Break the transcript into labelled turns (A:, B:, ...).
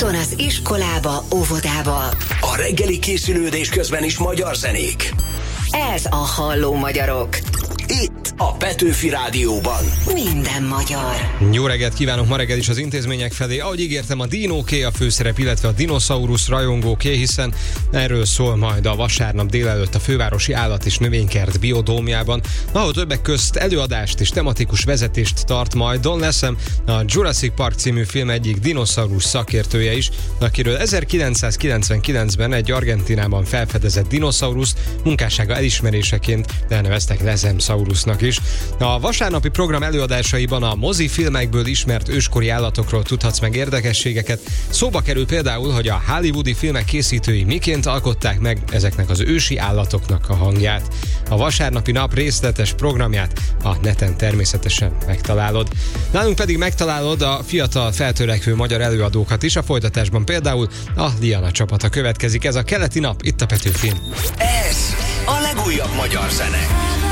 A: úton, az iskolába, óvodába.
B: A reggeli készülődés közben is magyar zenék.
A: Ez a Halló Magyarok.
B: Itt a Petőfi Rádióban.
A: Minden magyar.
C: Jó reggelt kívánok ma reggel is az intézmények felé. Ahogy ígértem, a Dinóké a főszerep, illetve a dinoszaurusz rajongóké, hiszen erről szól majd a vasárnap délelőtt a Fővárosi Állat- és Növénykert biodómjában, ahol többek közt előadást és tematikus vezetést tart majd Don Lessem, a Jurassic Park című film egyik dinoszaurusz szakértője is, akiről 1999-ben egy Argentínában felfedezett dinoszaurusz munkássága elismeréseként elneveztek Leszemszaurusznak is. A vasárnapi program előadásaiban a mozifilmekből ismert őskori állatokról tudhatsz meg érdekességeket. Szóba kerül például, hogy a hollywoodi filmek készítői miként alkották meg ezeknek az ősi állatoknak a hangját. A vasárnapi nap részletes programját a neten természetesen megtalálod. Nálunk pedig megtalálod a fiatal feltörekvő magyar előadókat is, a folytatásban például a Liana csapata következik. Ez a keleti nap, itt a Petőfin.
B: Ez a legújabb magyar zene.